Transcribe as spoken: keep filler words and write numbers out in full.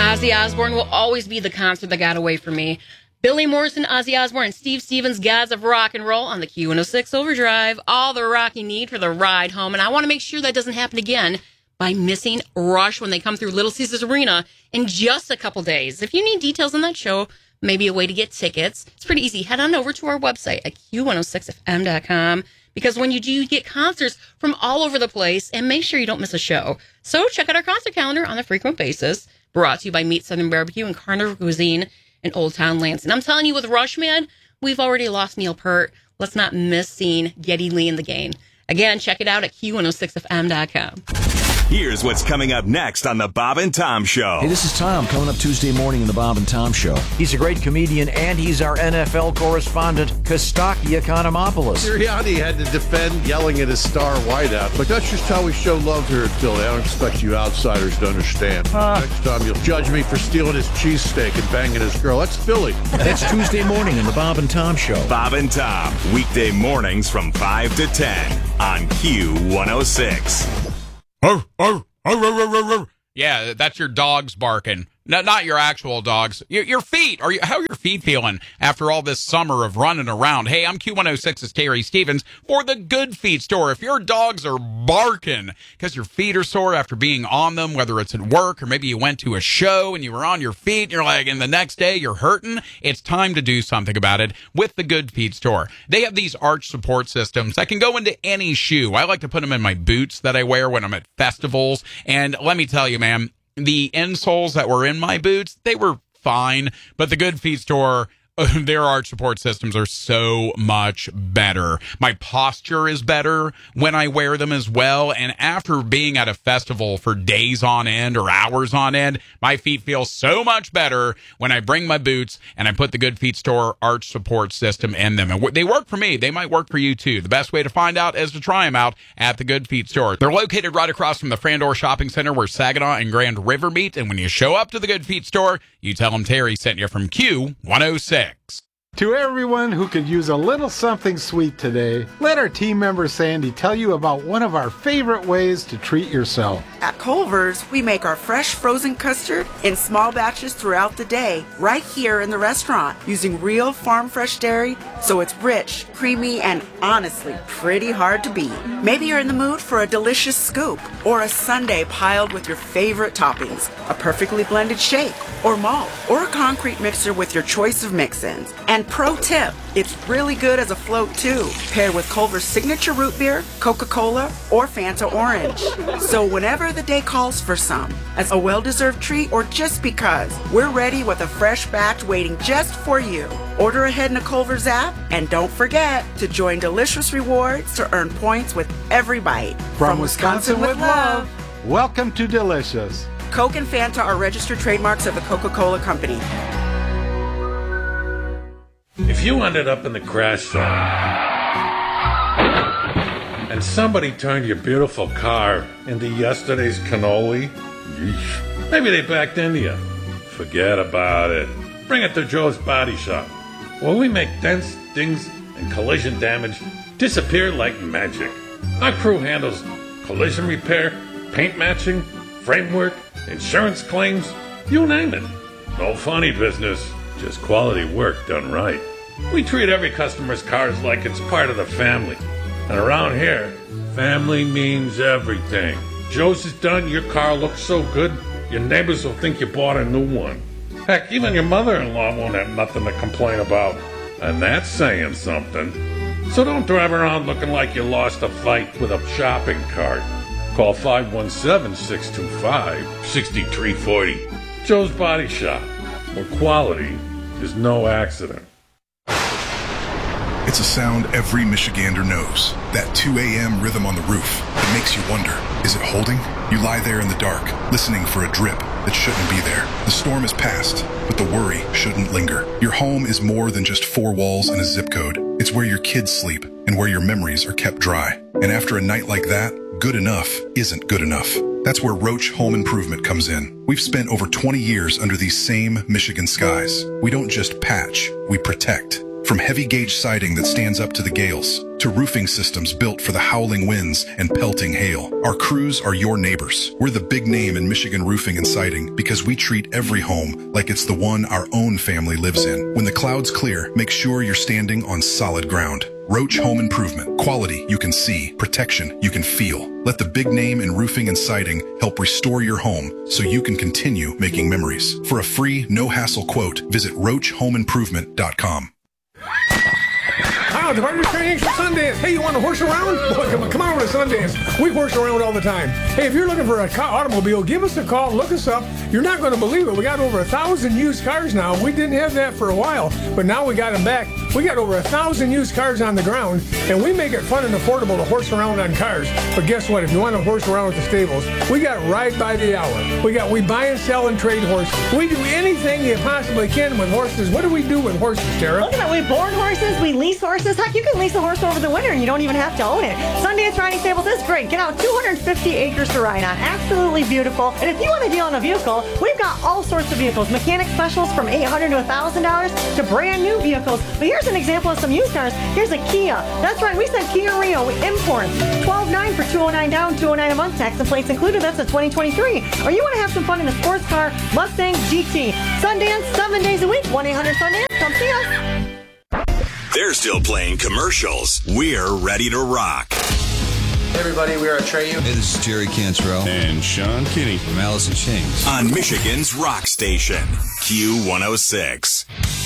Ozzy Osbourne will always be the concert that got away from me. Billy Morrison, Ozzy Osbourne, and Steve Stevens, Gods of Rock and Roll on the Q one oh six Overdrive. All the rock you need for the ride home. And I want to make sure that doesn't happen again by missing Rush when they come through Little Caesars Arena in just a couple days. If you need details on that show, maybe a way to get tickets, it's pretty easy. Head on over to our website at Q one oh six F M dot com. Because when you do, you get concerts from all over the place, and make sure you don't miss a show. So check out our concert calendar on a frequent basis. Brought to you by Meat Southern Barbecue and Carnival Cuisine in Old Town Lansing. I'm telling you, with Rush, man, we've already lost Neil Peart. Let's not miss seeing Geddy Lee in the game. Again, check it out at Q one oh six F M dot com. Here's what's coming up next on the Bob and Tom Show. Hey, this is Tom coming up Tuesday morning in the Bob and Tom Show. He's a great comedian, and he's our N F L correspondent, Kostaki Economopoulos. Sirianni had to defend yelling at his star wideout, but that's just how we show love here at Philly. I don't expect you outsiders to understand. Uh, Next time you'll judge me for stealing his cheesesteak and banging his girl. That's Philly. That's Tuesday morning in the Bob and Tom Show. Bob and Tom, weekday mornings from five to ten on Q one oh six. Oh, oh, oh, oh, oh, oh. Yeah, that's your dogs barking. No, not your actual dogs. Your, your feet. Are you? How are your feet feeling after all this summer of running around? Hey, I'm Q one oh six's Terry Stevens for the Good Feet Store. If your dogs are barking because your feet are sore after being on them, whether it's at work or maybe you went to a show and you were on your feet and you're like, and the next day you're hurting, it's time to do something about it with the Good Feet Store. They have these arch support systems that can go into any shoe. I like to put them in my boots that I wear when I'm at festivals. And let me tell you, man, the insoles that were in my boots, they were fine, but the Good Feet Store, their arch support systems are so much better. My posture is better when I wear them as well, and after being at a festival for days on end or hours on end, my feet feel so much better when I bring my boots and I put the Good Feet Store arch support system in them. And they work for me. They might work for you too. The best way to find out is to try them out at the Good Feet Store. They're located right across from the Frandor Shopping Center where Saginaw and Grand River meet, and when you show up to the Good Feet Store, you tell them Terry sent you from Q one oh six. To everyone who could use a little something sweet today, let our team member Sandy tell you about one of our favorite ways to treat yourself. At Culver's, we make our fresh frozen custard in small batches throughout the day, right here in the restaurant, using real farm fresh dairy, so it's rich, creamy, and honestly pretty hard to beat. Maybe you're in the mood for a delicious scoop, or a sundae piled with your favorite toppings, a perfectly blended shake, or malt, or a concrete mixer with your choice of mix-ins. And pro tip, it's really good as a float too, paired with Culver's signature root beer, Coca-Cola, or Fanta Orange. So whenever the day calls for some, as a well-deserved treat or just because, we're ready with a fresh batch waiting just for you. Order ahead in the Culver's app, and don't forget to join Delicious Rewards to earn points with every bite. From, From Wisconsin, Wisconsin with love, welcome to Delicious. Coke and Fanta are registered trademarks of the Coca-Cola Company. If you ended up in the crash zone and somebody turned your beautiful car into yesterday's cannoli, yeesh, maybe they backed into you. Forget about it. Bring it to Joe's Body Shop, where we make dents, dings, and collision damage disappear like magic. Our crew handles collision repair, paint matching, framework, insurance claims, you name it. No funny business, just quality work done right. We treat every customer's cars like it's part of the family. And around here, family means everything. Joe's is done, your car looks so good, your neighbors will think you bought a new one. Heck, even your mother-in-law won't have nothing to complain about. And that's saying something. So don't drive around looking like you lost a fight with a shopping cart. Call five one seven, six two five, six three four zero. Joe's Body Shop, where quality is no accident. It's a sound every Michigander knows. That two a.m. rhythm on the roof. It makes you wonder, is it holding? You lie there in the dark, listening for a drip that shouldn't be there. The storm is past, but the worry shouldn't linger. Your home is more than just four walls and a zip code. It's where your kids sleep and where your memories are kept dry. And after a night like that, good enough isn't good enough. That's where Roach Home Improvement comes in. We've spent over twenty years under these same Michigan skies. We don't just patch, we protect. From heavy gauge siding that stands up to the gales, to roofing systems built for the howling winds and pelting hail, our crews are your neighbors. We're the big name in Michigan roofing and siding because we treat every home like it's the one our own family lives in. When the clouds clear, make sure you're standing on solid ground. Roach Home Improvement. Quality you can see, protection you can feel. Let the big name in roofing and siding help restore your home so you can continue making memories. For a free, no-hassle quote, visit roach home improvement dot com. Wow, the Partners Training for Sundance. Hey, you want to horse around? Well, come, on, come on over to Sundance. We horse around all the time. Hey, if you're looking for a car, automobile, give us a call. Look us up. You're not going to believe it. We got over a thousand used cars now. We didn't have that for a while, but now we got them back. We got over a thousand used cars on the ground, and we make it fun and affordable to horse around on cars. But guess what? If you want to horse around with the stables, we got Ride by the Hour. We got we buy and sell and trade horses. We do anything you possibly can with horses. What do we do with horses, Tara? Look at that. We board horses. We lease horses. Heck, you can lease a horse over the winter and you don't even have to own it. Sundance Riding Stables is great. Get out two hundred fifty acres to ride on. Absolutely beautiful. And if you want to deal on a vehicle, we've got all sorts of vehicles. Mechanic specials from eight hundred dollars to one thousand dollars to brand new vehicles. But here's an example of some used cars. Here's a Kia. That's right. We sent Kia Rio imports. twelve nine for two oh nine down, two oh nine a month, tax and plates included. That's a twenty twenty-three. Or you want to have some fun in a sports car, Mustang G T. Sundance, seven days a week. one eight hundred Sundance. Come see us. They're still playing commercials. We're ready to rock. Hey everybody, we are Atreyu. Hey, this is Jerry Cantrell. And Sean Kinney. From Alice in Chains. On Michigan's Rock Station, Q one oh six.